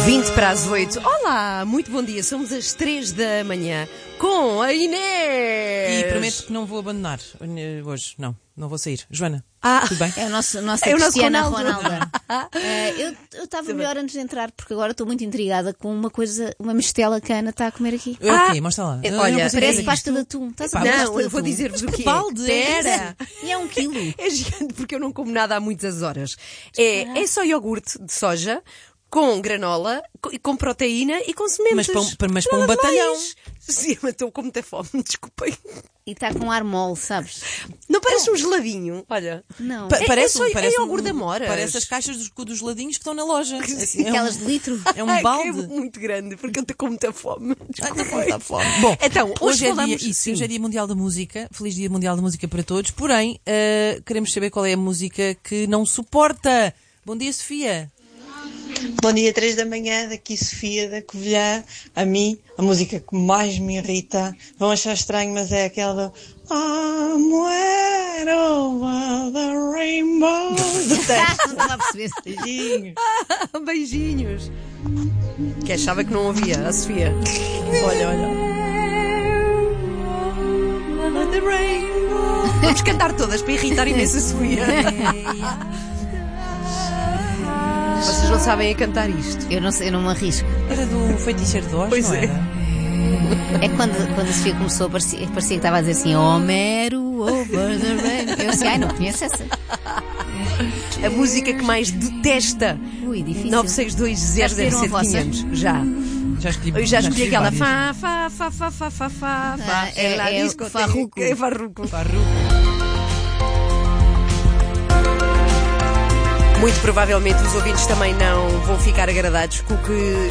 20 para as 8. Olá, muito bom dia. Somos às 3 da manhã com a Inês. E prometo que não vou abandonar hoje. Não vou sair. Joana, tudo bem? É o nossa É o nosso Cristiana Ronaldo. Ronaldo. Eu estava melhor antes de entrar, porque agora estou muito intrigada com uma mistela que a Ana está a comer aqui. Ok, mostra lá. olha, Parece pasta de atum. Estás a ver pasta Não, de eu vou atum? dizer-vos o quê. balde, Espera. E é 1 quilo. É gigante porque eu não como nada há muitas horas. É só iogurte de soja, com granola, com proteína e com sementes. Mas para um batalhão. Sim, mas estou com muita fome, desculpem. E está com ar mole, sabes? Não parece um geladinho? Olha. Não. Parece iogurte de amoras. Parece as caixas dos geladinhos que estão na loja. Assim, Aquelas de litro. É um Ai, balde. que é muito grande, porque eu estou com muita fome. Está fome. Bom, Então, hoje é falamos... Hoje é Dia Mundial da Música. Feliz Dia Mundial da Música para todos. Porém, queremos saber qual é a música que não suporta. Bom dia, Sofia. Bom dia, 3 da manhã, daqui Sofia da Covilhã. A mim, a música que mais me irrita, vão achar estranho, mas é aquela do I'm wet over the rainbow. Não estava a perceber. Beijinho. Beijinhos. Que achava que não ouvia, a Sofia. Olha. Vamos cantar todas para irritar imenso a Sofia. Vocês não sabem a cantar isto. Eu não sei, eu não me arrisco. Era do Feiticeiro de Oz, Pois não é. era? É quando a Sofia começou, parecia que estava a dizer assim: Homero over the rain. Eu assim, não conheço essa. A música que mais detesta. Ui, difícil. 962007500. Já. Eu já escolhi aquela várias. Fá. É o farruco. É farruco. Muito provavelmente os ouvintes também não vão ficar agradados com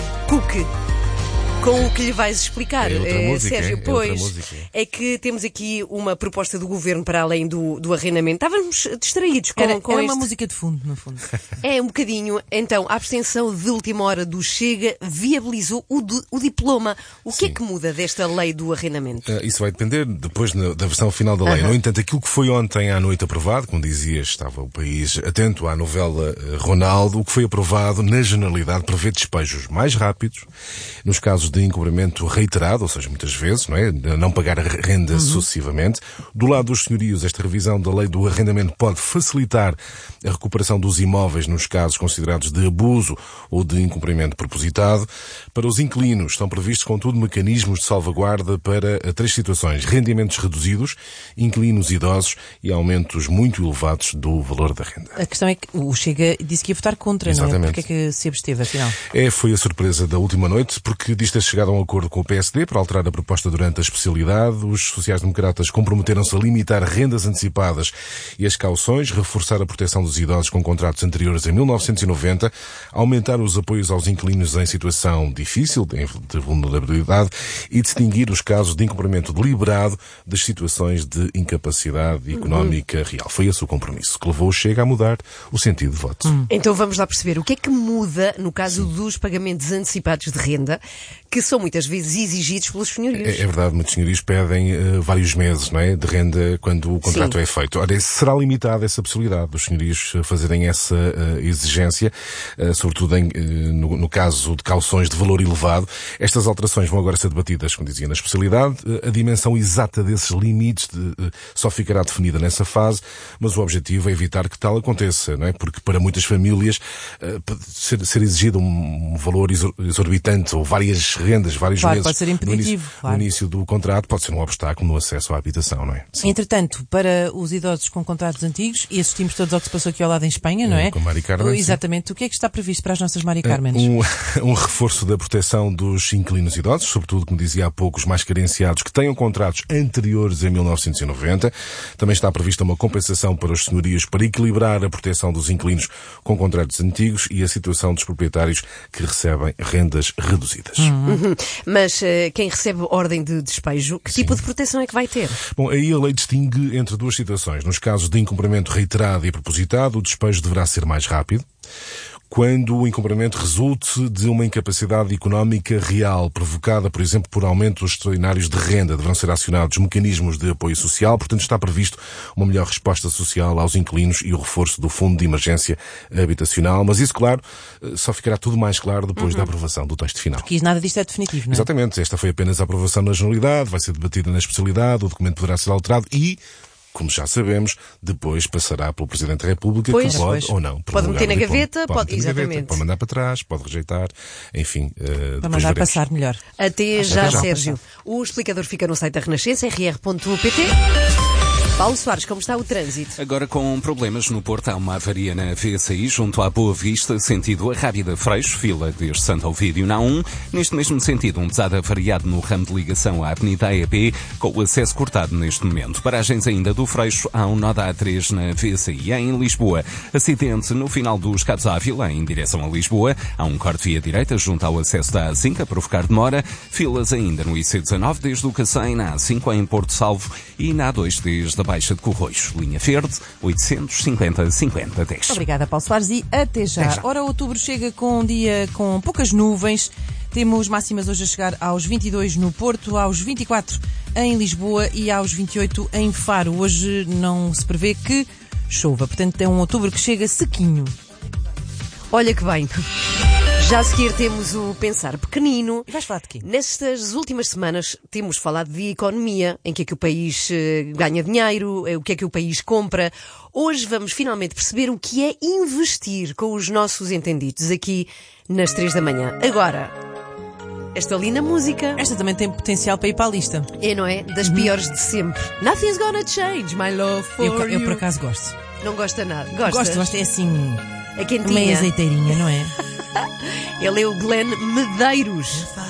o que lhe vais explicar, É outra música, Sérgio. é outra Pois música. é que temos aqui uma proposta do governo para além do arrendamento. Estávamos distraídos com Era este... uma música de fundo, no fundo. É um bocadinho. Então, a abstenção de última hora do Chega viabilizou o diploma. O que é que muda desta lei do arrendamento? Isso vai depender depois da versão final da lei. No entanto, aquilo que foi ontem à noite aprovado, como dizias, estava o país atento à novela Ronaldo, o que foi aprovado, na generalidade, prevê despejos mais rápidos, nos casos de incumprimento reiterado, ou seja, muitas vezes, não pagar a renda sucessivamente. Do lado dos senhorios, esta revisão da lei do arrendamento pode facilitar a recuperação dos imóveis nos casos considerados de abuso ou de incumprimento propositado. Para os inquilinos, estão previstos, contudo, mecanismos de salvaguarda para 3 situações: rendimentos reduzidos, inquilinos idosos e aumentos muito elevados do valor da renda. A questão é que o Chega disse que ia votar contra, não é? Exatamente. Porque é que se absteve, afinal? Foi a surpresa da última noite, porque diz ter chegado a um acordo com o PSD para alterar a proposta durante a especialidade. Os sociais-democratas comprometeram-se a limitar rendas antecipadas e as cauções, reforçar a proteção dos idosos com contratos anteriores a 1990, aumentar os apoios aos inquilinos em situação difícil, de vulnerabilidade, e distinguir os casos de incumprimento deliberado das situações de incapacidade económica real. Foi esse o compromisso que levou o Chega a mudar o sentido de voto. Então vamos lá perceber o que é que muda no caso dos pagamentos antecipados de renda, que são muitas vezes exigidos pelos senhorios. É verdade, muitos senhorios pedem vários meses, de renda quando o contrato é feito. Ora, será limitada essa possibilidade dos senhorios fazerem essa exigência, sobretudo no caso de cauções de valor elevado. Estas alterações vão agora ser debatidas, como dizia, na especialidade. A dimensão exata desses limites só ficará definida nessa fase, mas o objetivo é evitar que tal aconteça, Porque para muitas famílias ser exigido um valor exorbitante ou várias rendas, vários meses pode ser impeditivo, no início do contrato, pode ser um obstáculo no acesso à habitação, Sim. Entretanto, para os idosos com contratos antigos, e assistimos todos ao que se passou aqui ao lado em Espanha, não é? Com a Mari Carmen. Exatamente. O que é que está previsto para as nossas Mari Carmen? Um reforço da proteção dos inquilinos idosos, sobretudo, como dizia há pouco, os mais carenciados que tenham contratos anteriores a 1990. Também está prevista uma compensação para os senhorios para equilibrar a proteção dos inquilinos com contratos antigos e a situação dos proprietários que recebem rendas reduzidas. Mas quem recebe ordem de despejo, que tipo de proteção é que vai ter? Bom, aí a lei distingue entre 2 situações. Nos casos de incumprimento reiterado e propositado, o despejo deverá ser mais rápido. quando o incumprimento resulte de uma incapacidade económica real, provocada, por exemplo, por aumentos extraordinários de renda. Deverão ser acionados mecanismos de apoio social, portanto está previsto uma melhor resposta social aos inquilinos e o reforço do Fundo de Emergência Habitacional. Mas isso, claro, só ficará tudo mais claro depois da aprovação do texto final. Porque nada disto é definitivo, não é? Exatamente. Esta foi apenas a aprovação na generalidade, vai ser debatida na especialidade, o documento poderá ser alterado e, como já sabemos, depois passará pelo Presidente da República, que pode ou não. Pode meter na gaveta, pode exatamente. Pode mandar para trás, pode rejeitar, enfim. Para mandar passar melhor. Até já, Sérgio. O explicador fica no site da Renascença, rr.pt. Paulo Soares, como está o trânsito? Agora com problemas no Porto, há uma avaria na VSI junto à Boa Vista, sentido a Rábida Freixo, fila desde Santo Ovídio na A1. Neste mesmo sentido, um pesado avariado no ramo de ligação à Avenida AEP, com o acesso cortado neste momento. Paragens ainda do Freixo, há um nó da A3 na VSI. Em Lisboa, acidente no final do Escados Ávila, em direção a Lisboa. Há um corte via direita junto ao acesso da A5, a provocar demora. Filas ainda no IC19, desde o Cacém, na A5 em Porto Salvo e na A2 desde a Baixa de Corroios. Linha verde, 850-50-10. Obrigada, Paulo Soares, e até já. Ora, outubro chega com um dia com poucas nuvens. Temos máximas hoje a chegar aos 22 no Porto, aos 24 em Lisboa e aos 28 em Faro. Hoje não se prevê que chova, portanto é um outubro que chega sequinho. Olha que bem. Já a seguir temos o Pensar Pequenino. E vais falar de quê? Nestas últimas semanas temos falado de economia, em que é que o país ganha dinheiro, o que é que o país compra. Hoje vamos finalmente perceber o que é investir com os nossos entendidos aqui nas 3 da manhã. Agora, esta linda música... Esta também tem potencial para ir para a lista. É, não é? Das piores de sempre. Nothing's gonna change my love for you. Eu por acaso gosto. Não gosta nada. Gosta? Gosto, é assim... É quentinha. Meio azeiteirinha, não é? Ele é o Glenn Medeiros.